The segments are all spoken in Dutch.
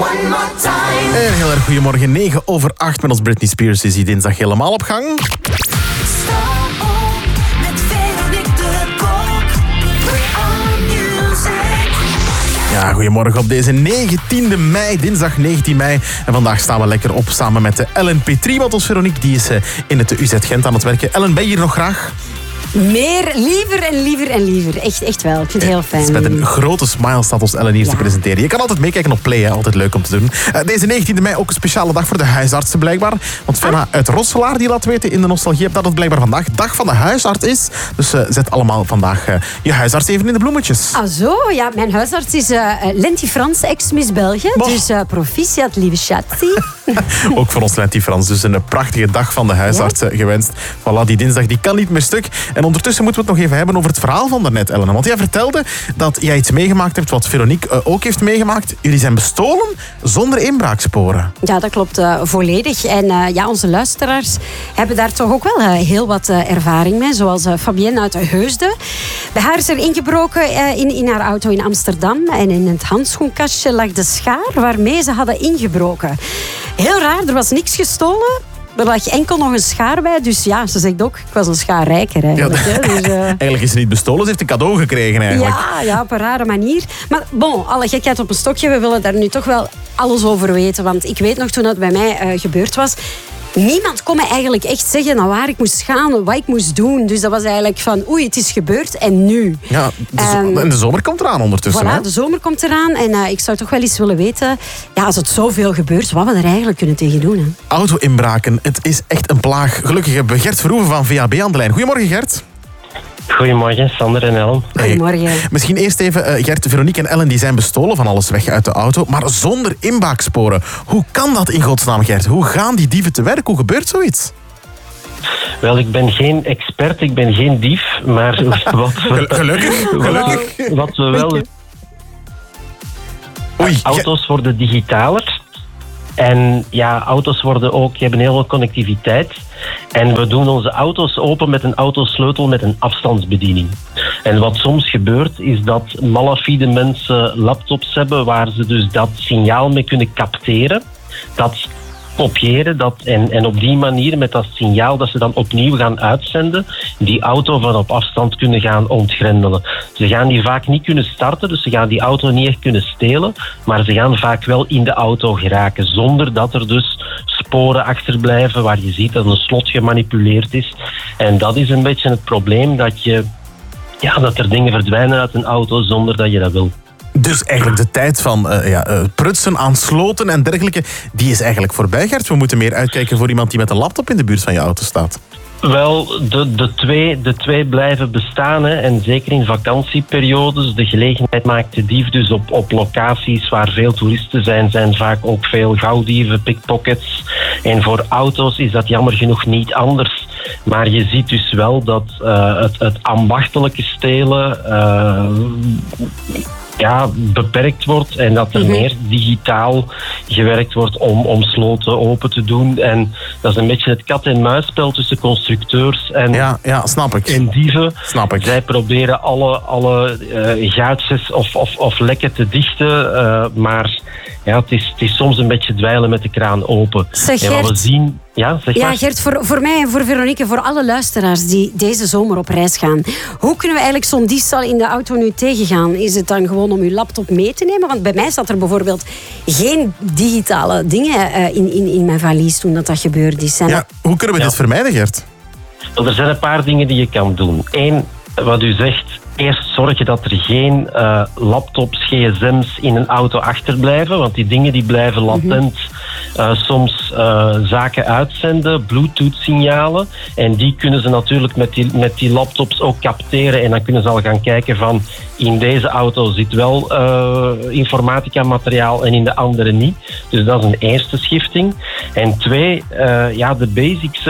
Een heel erg goedemorgen, 9:08 met ons Britney Spears is die dinsdag helemaal op gang. Ja, goedemorgen op deze 19e mei, dinsdag 19 mei. En vandaag staan we lekker op samen met de Ellen Petrie, want ons Veronique die is in het UZ Gent aan het werken. Ellen, ben je hier nog graag? Meer, liever en liever en liever. Echt wel. Ik vind het heel fijn. Met een grote smile staat ons Ellen hier te presenteren. Je kan altijd meekijken op Play, hè. Altijd leuk om te doen. Deze 19e mei ook een speciale dag voor de huisartsen blijkbaar. Want Fenna uit Rosselaar die laat weten in de Nostalgie dat het blijkbaar vandaag dag van de huisarts is. Dus zet allemaal vandaag je huisarts even in de bloemetjes. Ah zo, ja. Mijn huisarts is Lenti Frans, ex-Miss België. Dus proficiat, lieve schatzi. Ook voor ons Lenti Frans. Dus een prachtige dag van de huisartsen gewenst. Voilà, die dinsdag die kan niet meer stuk. En ondertussen moeten we het nog even hebben over het verhaal van daarnet, Ellen. Want jij vertelde dat jij iets meegemaakt hebt wat Veronique ook heeft meegemaakt. Jullie zijn bestolen zonder inbraaksporen. Ja, dat klopt volledig. En onze luisteraars hebben daar toch ook wel heel wat ervaring mee. Zoals Fabienne uit Heusden. Bij haar is er ingebroken in haar auto in Amsterdam. En in het handschoenkastje lag de schaar waarmee ze hadden ingebroken. Heel raar, er was niks gestolen. Er lag enkel nog een schaar bij, dus ja, ze zegt ook, ik was een schaarrijker eigenlijk. Ja, dus, eigenlijk is ze niet bestolen, ze heeft een cadeau gekregen eigenlijk. Ja, op een rare manier. Maar bon, alle gekheid op een stokje, we willen daar nu toch wel alles over weten. Want ik weet nog toen dat bij mij gebeurd was, niemand kon me eigenlijk echt zeggen naar waar ik moest gaan, wat ik moest doen. Dus dat was eigenlijk van, oei, het is gebeurd en nu. Ja, en de zomer komt eraan ondertussen. Voilà, hè? de zomer komt eraan en ik zou toch wel eens willen weten, ja, als het zoveel gebeurt, wat we er eigenlijk kunnen tegen doen. Hè. Auto-inbraken, het is echt een plaag. Gelukkig hebben we Gert Verhoeven van VAB aan de lijn. Goedemorgen, Gert. Goedemorgen, Sander en Ellen. Goedemorgen. Misschien eerst even, Gert, Veronique en Ellen die zijn bestolen van alles weg uit de auto, maar zonder inbraaksporen. Hoe kan dat in godsnaam, Gert? Hoe gaan die dieven te werk? Hoe gebeurt zoiets? Wel, ik ben geen expert, ik ben geen dief, maar Gelukkig. Wat we wel... Auto's worden digitaler. En ja, auto's hebben heel veel connectiviteit. En we doen onze auto's open met een autosleutel met een afstandsbediening. En wat soms gebeurt, is dat malafide mensen laptops hebben waar ze dus dat signaal mee kunnen capteren. Dat kopiëren en op die manier met dat signaal dat ze dan opnieuw gaan uitzenden, die auto van op afstand kunnen gaan ontgrendelen. Ze gaan die vaak niet kunnen starten, dus ze gaan die auto niet echt kunnen stelen, maar ze gaan vaak wel in de auto geraken, zonder dat er dus sporen achterblijven waar je ziet dat een slot gemanipuleerd is. En dat is een beetje het probleem, dat er dingen verdwijnen uit een auto zonder dat je dat wil. Dus eigenlijk de tijd van prutsen aan sloten en dergelijke, die is eigenlijk voorbij, Gert. We moeten meer uitkijken voor iemand die met een laptop in de buurt van je auto staat. Wel, de twee blijven bestaan. Hè. En zeker in vakantieperiodes. De gelegenheid maakt de dief dus op locaties waar veel toeristen zijn vaak ook veel gauwdieven, pickpockets. En voor auto's is dat jammer genoeg niet anders. Maar je ziet dus wel dat het ambachtelijke stelen beperkt wordt en dat er meer digitaal gewerkt wordt om sloten open te doen. En dat is een beetje het kat-en-muisspel tussen constructeurs en, snap ik. En dieven. Snap ik. Zij proberen alle gaatjes of lekken te dichten, maar ja, het is soms een beetje dweilen met de kraan open. Zeg, en wat we zien... Ja, Gert, voor mij en voor Veronique, voor alle luisteraars die deze zomer op reis gaan, hoe kunnen we eigenlijk zo'n diefstal in de auto nu tegengaan? Is het dan gewoon om uw laptop mee te nemen? Want bij mij zat er bijvoorbeeld geen digitale dingen in mijn valies toen dat gebeurd is. Hoe kunnen we dit vermijden, Gert? Er zijn een paar dingen die je kan doen. Eén, wat u zegt, eerst zorgen dat er geen laptops, gsm's in een auto achterblijven, want die dingen die blijven latent soms zaken uitzenden, Bluetooth-signalen. En die kunnen ze natuurlijk met die laptops ook capteren. En dan kunnen ze al gaan kijken van, in deze auto zit wel informatica-materiaal en in de andere niet. Dus dat is een eerste schifting. En twee, de basics.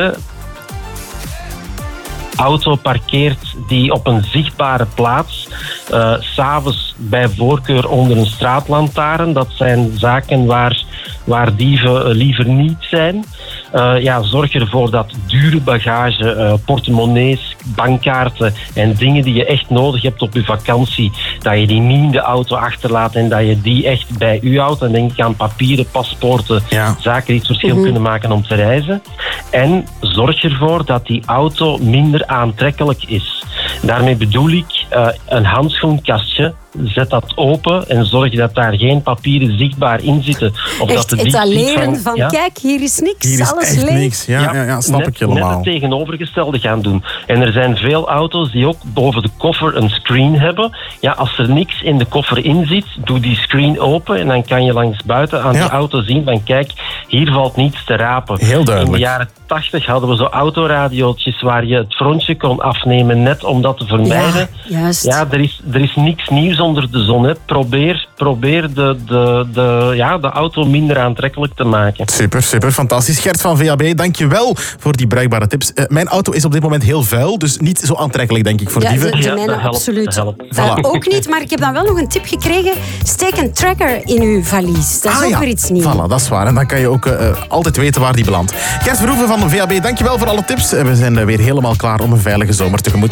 Auto parkeert die op een zichtbare plaats, 's'avonds bij voorkeur onder een straatlantaarn. Dat zijn zaken waar dieven liever niet zijn. Zorg ervoor dat dure bagage, portemonnees, bankkaarten en dingen die je echt nodig hebt op je vakantie, dat je die niet in de auto achterlaat en dat je die echt bij u houdt. Dan denk ik aan papieren, paspoorten, zaken die het verschil kunnen maken om te reizen. En zorg ervoor dat die auto minder aantrekkelijk is. Daarmee bedoel ik een handschoenkastje. Zet dat open en zorg dat daar geen papieren zichtbaar in zitten. Of echt dat etaleren van kijk, hier is niks, hier is alles echt leeg. niks. Ja, snap ik helemaal. Net het tegenovergestelde gaan doen. En er zijn veel auto's die ook boven de koffer een screen hebben. Ja, als er niks in de koffer in zit, doe die screen open en dan kan je langs buiten aan die auto zien van kijk, hier valt niets te rapen. Heel duidelijk. In de jaren 80 hadden we zo autoradiootjes waar je het frontje kon afnemen net om dat te vermijden. Ja, juist. Ja, er is niks nieuws onder de zon. Hè. Probeer de auto minder aantrekkelijk te maken. Super, fantastisch. Gert van VAB, dank je wel voor die bruikbare tips. Mijn auto is op dit moment heel vuil, dus niet zo aantrekkelijk, denk ik, voor dieven. De mijne absoluut. Ook niet, maar ik heb dan wel nog een tip gekregen. Steek een tracker in uw valies. Dat is ook weer iets nieuws. Voilà, dat is waar. En dan kan je ook altijd weten waar die belandt. Gert Verhoeven van VAB, dank je wel voor alle tips. We zijn weer helemaal klaar om een veilige zomer tegemoet te gaan.